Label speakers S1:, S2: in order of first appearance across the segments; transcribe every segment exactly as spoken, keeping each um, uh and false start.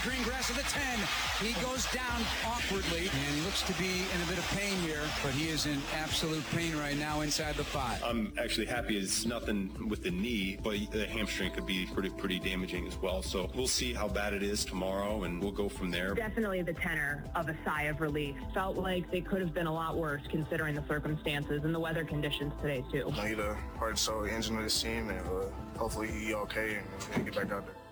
S1: green grass of the ten. He goes down awkwardly and looks to be in a bit of pain here, but he is in absolute pain right now inside the five.
S2: I'm actually happy it's nothing with the knee, but the hamstring could be pretty pretty damaging as well. So we'll see how bad it is tomorrow, and we'll go from there.
S3: Definitely the tenor of a sigh of relief. Felt like they could have been a lot worse considering the circumstances and the weather conditions today, too.
S4: I need a heart and soul engine of this team, and uh, hopefully he's okay and, and get back out there.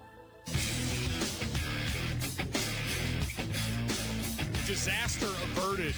S5: Disaster averted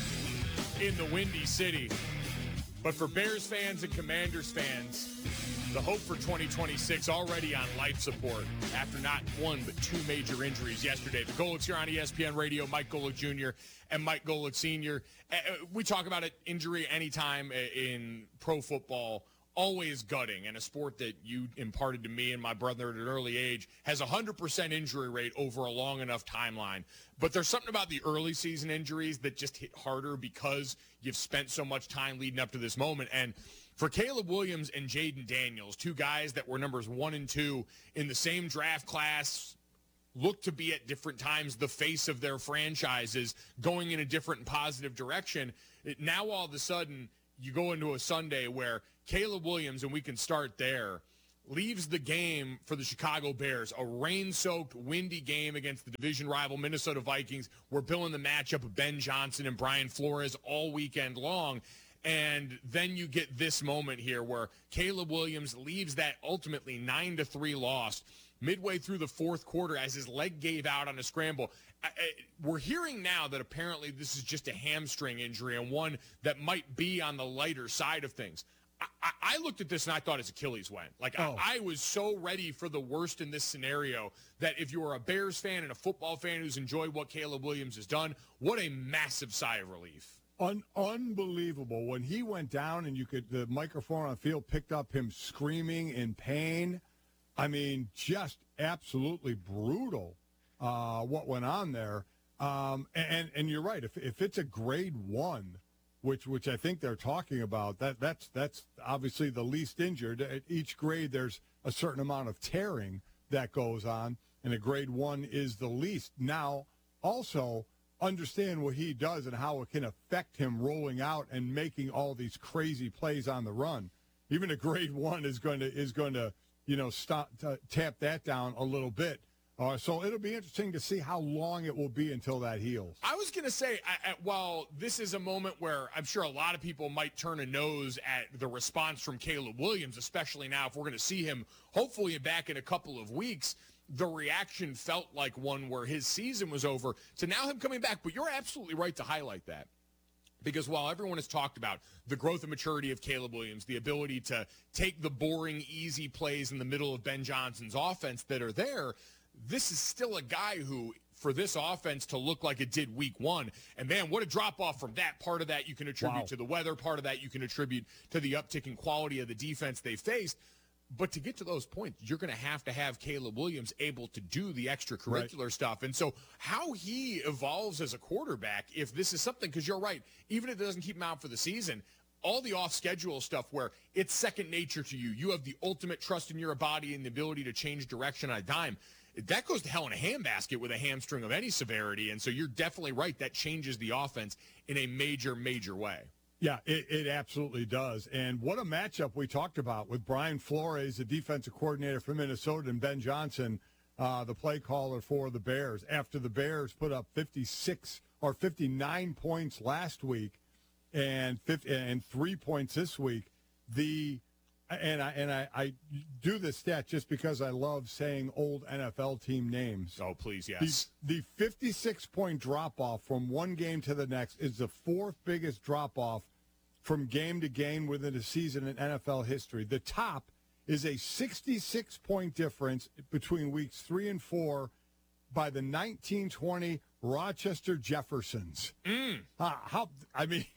S5: in the Windy City. But for Bears fans and Commanders fans, the hope for twenty twenty-six already on life support after not one but two major injuries yesterday. The Golics here on E S P N Radio, Mike Golic Junior and Mike Golic Senior Uh, we talk about it, injury anytime in pro football, always gutting, and a sport that you imparted to me and my brother at an early age has a one hundred percent injury rate over a long enough timeline. But there's something about the early season injuries that just hit harder because you've spent so much time leading up to this moment. And for Caleb Williams and Jaden Daniels, two guys that were numbers one and two in the same draft class, look to be at different times the face of their franchises, going in a different and positive direction. It, now all of a sudden, you go into a Sunday where Caleb Williams, and we can start there, leaves the game for the Chicago Bears, a rain-soaked, windy game against the division rival Minnesota Vikings. We're billing the matchup of Ben Johnson and Brian Flores all weekend long. And then you get this moment here where Caleb Williams leaves that ultimately nine to three loss midway through the fourth quarter as his leg gave out on a scramble. I, I, we're hearing now that apparently this is just a hamstring injury and one that might be on the lighter side of things. I, I, I looked at this and I thought his Achilles went. Like, oh. I, I was so ready for the worst in this scenario that if you were a Bears fan and a football fan who's enjoyed what Caleb Williams has done, what a massive sigh of relief.
S6: Un- unbelievable. When he went down and you could, the microphone on the field picked up him screaming in pain. I mean, just absolutely brutal uh, what went on there. Um, and, and you're right. If if it's a grade one, which which I think they're talking about, that that's that's obviously the least injured. At each grade, there's a certain amount of tearing that goes on, and a grade one is the least. Now, also understand what he does and how it can affect him rolling out and making all these crazy plays on the run. Even a grade one is going to is going to you know stop t- tap that down a little bit. Uh, so it'll be interesting to see how long it will be until that heals.
S5: I was going to say, I, I, while this is a moment where I'm sure a lot of people might turn a nose at the response from Caleb Williams, especially now if we're going to see him hopefully back in a couple of weeks, the reaction felt like one where his season was over to now him coming back. But you're absolutely right to highlight that. Because while everyone has talked about the growth and maturity of Caleb Williams, the ability to take the boring, easy plays in the middle of Ben Johnson's offense that are there, this is still a guy who, for this offense to look like it did week one, and man, what a drop-off from that. Part of that you can attribute
S6: wow.
S5: to the weather. Part of that you can attribute to the uptick in quality of the defense they faced. But to get to those points, you're going to have to have Caleb Williams able to do the extracurricular right. stuff. And so how he evolves as a quarterback, if this is something, because you're right, even if it doesn't keep him out for the season, all the off-schedule stuff where it's second nature to you, you have the ultimate trust in your body and the ability to change direction on a dime, that goes to hell in a handbasket with a hamstring of any severity. And so you're definitely right. That changes the offense in a major, major way.
S6: Yeah, it, it absolutely does. And what a matchup we talked about with Brian Flores, the defensive coordinator for Minnesota, and Ben Johnson, uh, the play caller for the Bears. After the Bears put up fifty-six or fifty-nine points last week and fifty, and three points this week, the and I and I, I do this stat just because I love saying old N F L team names.
S5: Oh, please, yes.
S6: The, the fifty-six point drop-off from one game to the next is the fourth biggest drop-off from game to game within a season in N F L history. The top is a sixty-six point difference between weeks three and four by the nineteen twenty Rochester Jeffersons.
S5: Mm.
S6: Uh, how I mean,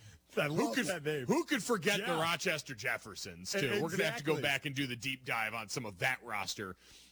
S6: I love
S5: who could,
S6: that name.
S5: Who could forget
S6: yeah.
S5: the Rochester Jeffersons, too?
S6: Exactly.
S5: We're going to have to go back and do the deep dive on some of that roster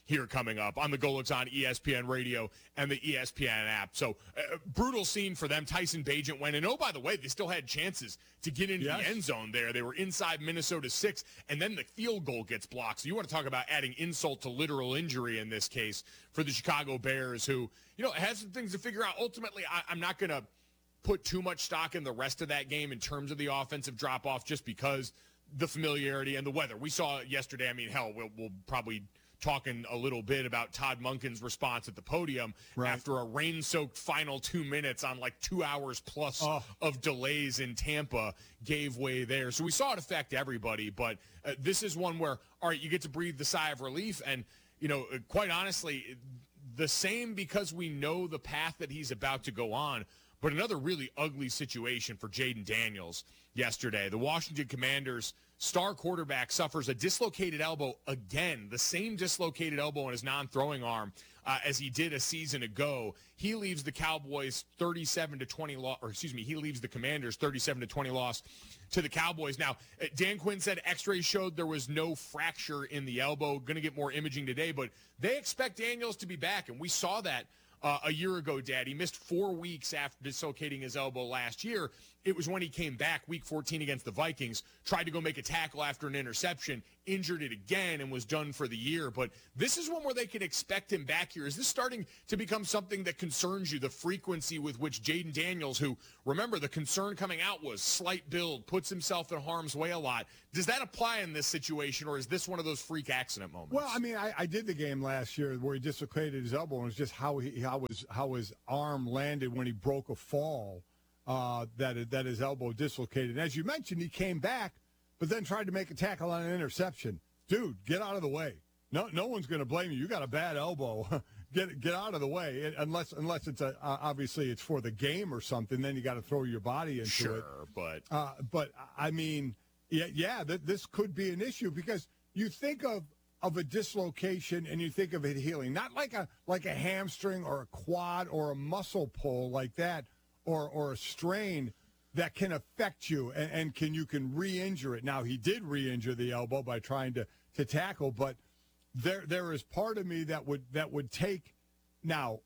S5: here coming up on the Golics on E S P N Radio and the E S P N app. So uh, brutal scene for them. Tyson Bagent went, and oh, by the way, they still had chances to get into
S6: Yes.
S5: the end zone there. They were inside Minnesota six, and then the field goal gets blocked. So you want to talk about adding insult to literal injury in this case for the Chicago Bears, who, you know, have some things to figure out. Ultimately, I, I'm not going to put too much stock in the rest of that game in terms of the offensive drop-off just because the familiarity and the weather. We saw it yesterday. I mean, hell, we'll, we'll probably talking a little bit about Todd Monken's response at the podium
S6: right.
S5: after a rain-soaked final two minutes on like two hours plus
S6: oh.
S5: of delays in Tampa gave way there. So we saw it affect everybody, but uh, this is one where, all right, you get to breathe the sigh of relief. And, you know, quite honestly, the same because we know the path that he's about to go on. But another really ugly situation for Jaden Daniels yesterday. The Washington Commanders star quarterback suffers a dislocated elbow again, the same dislocated elbow in his non-throwing arm uh, as he did a season ago. He leaves the Cowboys thirty-seven to twenty loss, or excuse me, he leaves the Commanders thirty-seven to twenty loss to the Cowboys. Now, Dan Quinn said X-rays showed there was no fracture in the elbow. Going to get more imaging today, but they expect Daniels to be back, and we saw that Uh, a year ago, Dad. He missed four weeks after dislocating his elbow last year. It was when he came back week fourteen against the Vikings, tried to go make a tackle after an interception, injured it again, and was done for the year. But this is one where they can expect him back here. Is this starting to become something that concerns you, the frequency with which Jaden Daniels, who, remember, the concern coming out was slight build, puts himself in harm's way a lot. Does that apply in this situation, or is this one of those freak accident moments?
S6: Well, I mean, I, I did the game last year where he dislocated his elbow, and it was just how he how his how his arm landed when he broke a fall, uh, that that his elbow dislocated. And as you mentioned, he came back, but then tried to make a tackle on an interception. Dude, get out of the way. No, no one's going to blame you. You got a bad elbow. get get out of the way. It, unless unless it's a uh, obviously it's for the game or something. Then you got to throw your body into
S5: sure,
S6: it.
S5: Sure, but
S6: uh, but I mean, yeah, yeah, th- this could be an issue because you think of. of a dislocation and you think of it healing, not like a like a hamstring or a quad or a muscle pull like that, or or a strain that can affect you and, and can you can re-injure it. Now he did re-injure the elbow by trying to to tackle, but there there is part of me that would that would take now.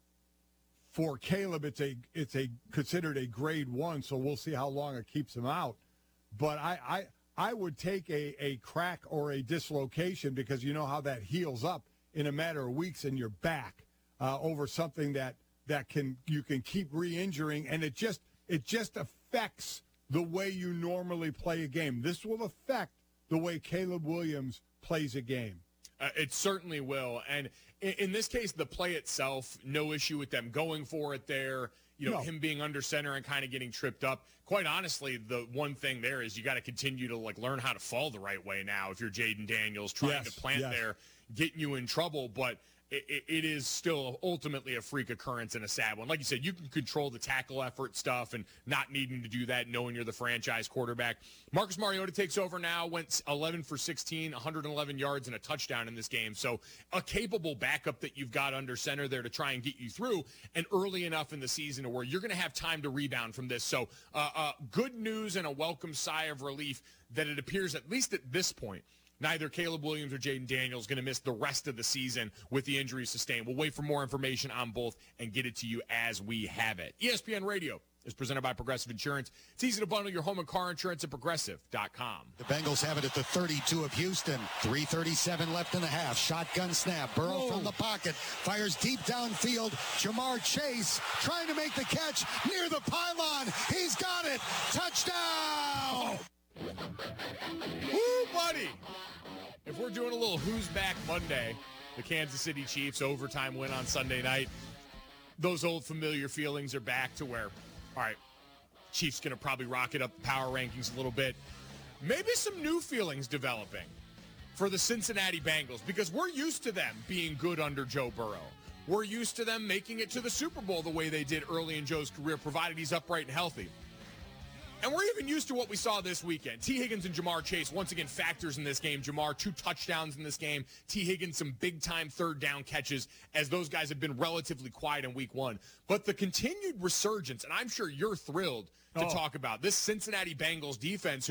S6: For Caleb, it's a it's a considered a grade one, so we'll see how long it keeps him out. But I. I I would take a, a crack or a dislocation because you know how that heals up in a matter of weeks and you're back uh, over something that, that can you can keep re-injuring, and it just it just affects the way you normally play a game. This will affect the way Caleb Williams plays a game.
S5: Uh, it certainly will. And in, in this case, the play itself, no issue with them going for it there. You know, no. him being under center and kind of getting tripped up. Quite honestly, the one thing there is you got to continue to, like, learn how to fall the right way now if you're Jaden Daniels trying
S6: yes,
S5: to plant
S6: yes.
S5: there, getting you in trouble. But it, it, it is still ultimately a freak occurrence and a sad one. Like you said, you can control the tackle effort stuff and not needing to do that, knowing you're the franchise quarterback. Marcus Mariota takes over now, went eleven for sixteen, one hundred eleven yards and a touchdown in this game. So a capable backup that you've got under center there to try and get you through, and early enough in the season to where you're going to have time to rebound from this. So uh, uh, good news and a welcome sigh of relief that it appears, at least at this point, neither Caleb Williams or Jaden Daniels going to miss the rest of the season with the injury sustained. We'll wait for more information on both and get it to you as we have it. E S P N Radio is presented by Progressive Insurance. It's easy to bundle your home and car insurance at progressive dot com.
S7: The Bengals have it at the thirty-two of Houston. three thirty-seven left in the half. Shotgun snap. Burrow Whoa. from the pocket. Fires deep downfield. Jamar Chase trying to make the catch near the pylon. He's got it. Touchdown!
S5: Woo, buddy! If we're doing a little Who's Back Monday, the Kansas City Chiefs overtime win on Sunday night, those old familiar feelings are back to where, all right, Chiefs going to probably rocket up the power rankings a little bit. Maybe some new feelings developing for the Cincinnati Bengals because we're used to them being good under Joe Burrow. We're used to them making it to the Super Bowl the way they did early in Joe's career, provided he's upright and healthy. And we're even used to what we saw this weekend. T. Higgins and Jamar Chase, once again, factors in this game. Jamar, two touchdowns in this game. T. Higgins, some big-time third-down catches, as those guys have been relatively quiet in week one. But the continued resurgence, and I'm sure you're thrilled to oh. talk about, this Cincinnati Bengals defense who,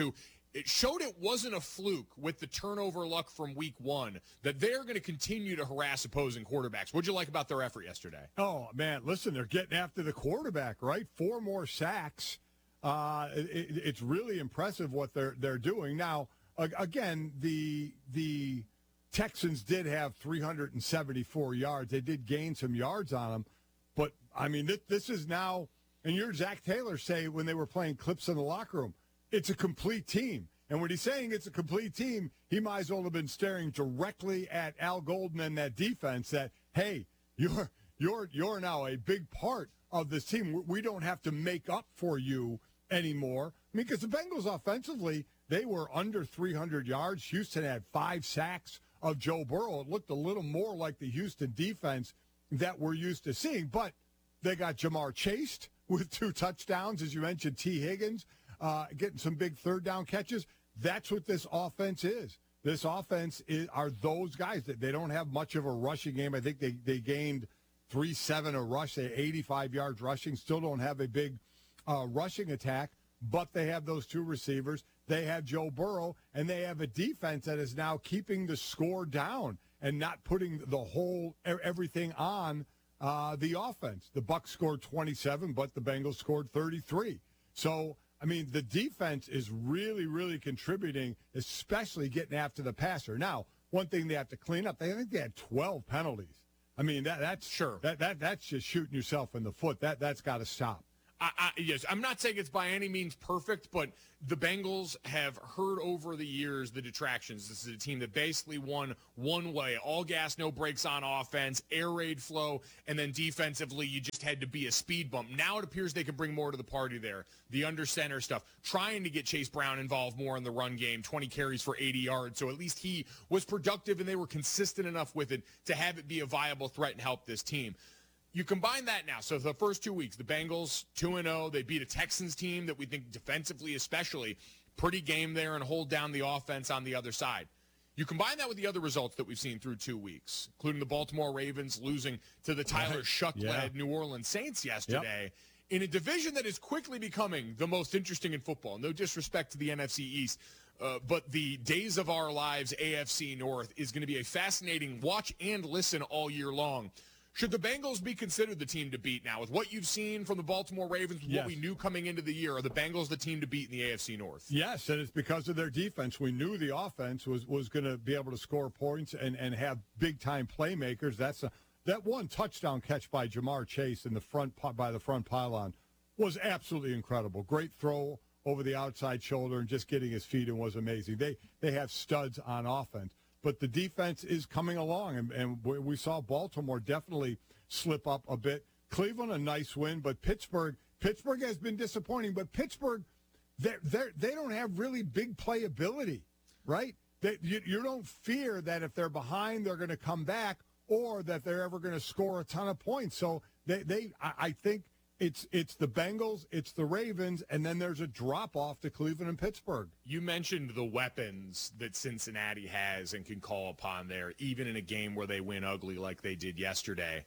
S5: it showed it wasn't a fluke with the turnover luck from week one, that they're going to continue to harass opposing quarterbacks. What'd you like about their effort yesterday?
S6: Oh, man, listen, they're getting after the quarterback, right? Four more sacks. Uh, it, it's really impressive what they're they're doing. Now, again, the the Texans did have three hundred seventy-four yards. They did gain some yards on them. But, I mean, this, this is now, and you heard Zach Taylor say when they were playing clips in the locker room, it's a complete team. And when he's saying it's a complete team, he might as well have been staring directly at Al Golden and that defense that, hey, you're you're you're now a big part of this team. We don't have to make up for you anymore. I mean, because the Bengals offensively, they were under three hundred yards. Houston had five sacks of Joe Burrow. It looked a little more like the Houston defense that we're used to seeing. But they got Jamar Chase with two touchdowns, as you mentioned, T. Higgins. Uh, getting some big third down catches. That's what this offense is. This offense is, are those guys that they don't have much of a rushing game. I think they, they gained three seven a rush, they eighty-five yards rushing. Still don't have a big uh, rushing attack, but they have those two receivers. They have Joe Burrow, and they have a defense that is now keeping the score down and not putting the whole everything on uh, the offense. The Bucs scored twenty-seven, but the Bengals scored thirty-three. So, I mean, the defense is really, really contributing, especially getting after the passer. Now, one thing they have to clean up, they I think they had twelve penalties. I mean, that that's
S5: sure
S6: that, that that's just shooting yourself in the foot. That that's got to stop.
S5: I, I, yes, I'm not saying it's by any means perfect, but the Bengals have heard over the years the detractions. This is a team that basically won one way, all gas, no brakes on offense, air raid flow, and then defensively you just had to be a speed bump. Now it appears they can bring more to the party there. The under center stuff, trying to get Chase Brown involved more in the run game, twenty carries for eighty yards, so at least he was productive and they were consistent enough with it to have it be a viable threat and help this team. You combine that now. So the first two weeks, the Bengals two and oh, they beat a Texans team that we think defensively especially pretty game there and hold down the offense on the other side. You combine that with the other results that we've seen through two weeks, including the Baltimore Ravens losing to the Tyler
S6: Right.
S5: Shuck-led
S6: Yeah.
S5: New Orleans Saints yesterday, yep. in a division that is quickly becoming the most interesting in football. No disrespect to the N F C East, uh, but the Days of Our Lives A F C North is going to be a fascinating watch and listen all year long. Should the Bengals be considered the team to beat now? With what you've seen from the Baltimore Ravens, with
S6: yes.
S5: what we knew coming into the year, are the Bengals the team to beat in the A F C North?
S6: Yes, and it's because of their defense. We knew the offense was, was going to be able to score points and, and have big-time playmakers. That's a, that one touchdown catch by Jamar Chase in the front by the front pylon was absolutely incredible. Great throw over the outside shoulder and just getting his feet in was amazing. They they have studs on offense. But the defense is coming along, and, and we saw Baltimore definitely slip up a bit. Cleveland, a nice win, but Pittsburgh, Pittsburgh has been disappointing. But Pittsburgh, they they don't have really big playability, right? They, you, you don't fear that if they're behind, they're going to come back, or that they're ever going to score a ton of points. So they, they I, I think it's it's the Bengals, it's the Ravens, and then there's a drop-off to Cleveland and Pittsburgh.
S5: You mentioned the weapons that Cincinnati has and can call upon there, even in a game where they win ugly like they did yesterday.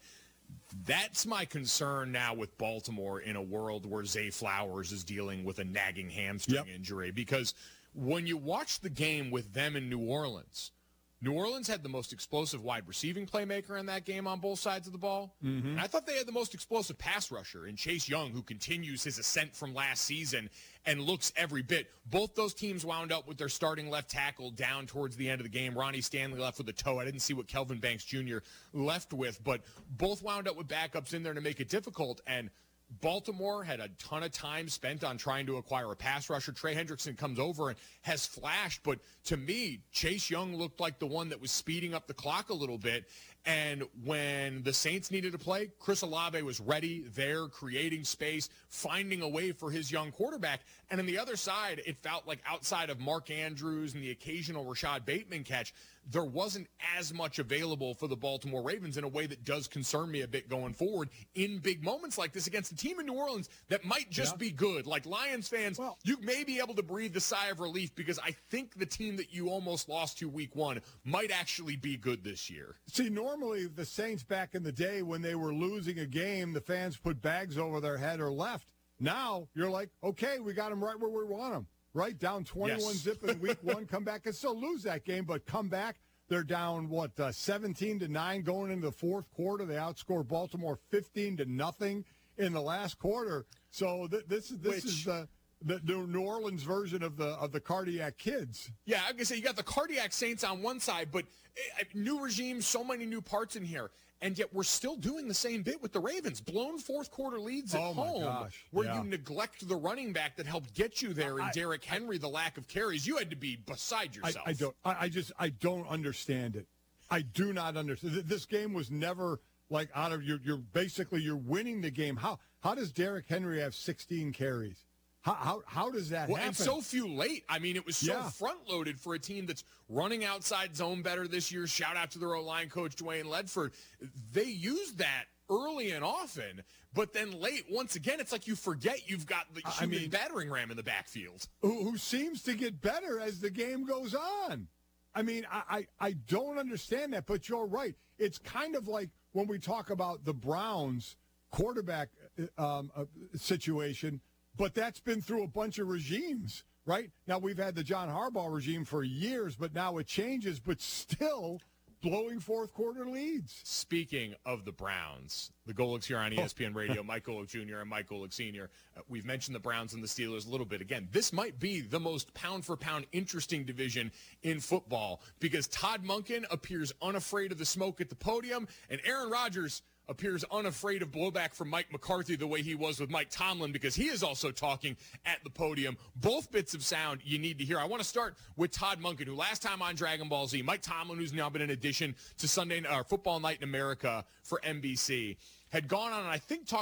S5: That's my concern now with Baltimore in a world where Zay Flowers is dealing with a nagging hamstring
S6: Yep.
S5: injury. Because when you watch the game with them in New Orleans, New Orleans had the most explosive wide receiving playmaker in that game on both sides of the ball. Mm-hmm. And I thought they had the most explosive pass rusher in Chase Young, who continues his ascent from last season and looks every bit. Both those teams wound up with their starting left tackle down towards the end of the game. Ronnie Stanley left with a toe. I didn't see what Kelvin Banks Junior left with, but both wound up with backups in there to make it difficult. And Baltimore had a ton of time spent on trying to acquire a pass rusher. Trey Hendrickson comes over and has flashed, but to me, Chase Young looked like the one that was speeding up the clock a little bit. And when the Saints needed to play, Chris Olave was ready, there, creating space, finding a way for his young quarterback. And on the other side, it felt like outside of Mark Andrews and the occasional Rashad Bateman catch, there wasn't as much available for the Baltimore Ravens in a way that does concern me a bit going forward in big moments like this against a team in New Orleans that might just yeah. be good. Like Lions fans, well, you may be able to breathe the sigh of relief because I think the team that you almost lost to week one might actually be good this year.
S6: See, normally the Saints back in the day when they were losing a game, the fans put bags over their head or left. Now you're like, okay, we got them right where we want them. right? Down twenty-one
S5: Yes.
S6: zip in week one, come back and still lose that game, but come back. They're down, what, uh, seventeen to nine going into the fourth quarter. They outscore Baltimore fifteen to nothing in the last quarter. So th- this is this
S5: Which-
S6: is the the New Orleans version of the of the Cardiac Kids.
S5: Yeah, I'm gonna say you got the Cardiac Saints on one side, but uh, new regime, so many new parts in here, and yet we're still doing the same bit with the Ravens. Blown fourth quarter leads at
S6: Oh, my
S5: home,
S6: gosh.
S5: where
S6: Yeah.
S5: you neglect the running back that helped get you there, and
S6: I-
S5: Derrick Henry, the lack of carries, you had to be beside
S6: I,
S5: yourself.
S6: I don't. I, I just. I don't understand it. I do not understand. Th- This game was never like out of your. You're basically you're winning the game. How how does Derrick Henry have sixteen carries? How how how does that
S5: Well,
S6: happen?
S5: and so few late. I mean, it was so
S6: Yeah.
S5: front-loaded for a team that's running outside zone better this year. Shout out to their O-line coach, Dwayne Ledford. They used that early and often, but then late, once again, it's like you forget you've got the
S6: I
S5: human
S6: mean-
S5: battering ram in the backfield.
S6: who, who seems to get better as the game goes on. I mean, I, I, I don't understand that, but you're right. It's kind of like when we talk about the Browns quarterback um, uh, situation, but that's been through a bunch of regimes, right? Now, we've had the John Harbaugh regime for years, but now it changes, but still blowing fourth quarter leads.
S5: Speaking of the Browns, the Golics here on E S P N Radio, Mike Golick Junior and Mike Golick Senior Uh, we've mentioned the Browns and the Steelers a little bit. Again, this might be the most pound-for-pound interesting division in football because Todd Monken appears unafraid of the smoke at the podium, and Aaron Rodgers appears unafraid of blowback from Mike McCarthy the way he was with Mike Tomlin because he is also talking at the podium. Both bits of sound you need to hear. I want to start with Todd Monken, who last time on Dragon Ball Z, Mike Tomlin, who's now been an addition to Sunday uh, Football Night in America for N B C, had gone on and I think talked